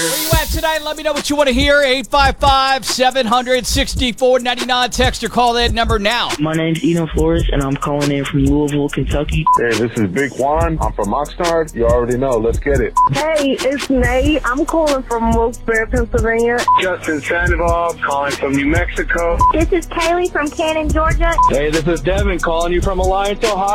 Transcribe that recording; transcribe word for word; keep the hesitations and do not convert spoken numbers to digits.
Where you at tonight? Let me know what you want to hear. eight five five, seven hundred, sixty-four ninety-nine. Text or call that number now. My name's Eden Flores, and I'm calling in from Louisville, Kentucky. Hey, this is Big Juan. I'm from Oxnard. You already know. Let's get it. Hey, it's Nate. I'm calling from Wilkes-Barre, Pennsylvania. Justin Sandoval, calling from New Mexico. This is Kaylee from Cannon, Georgia. Hey, this is Devin calling you from Alliance, Ohio.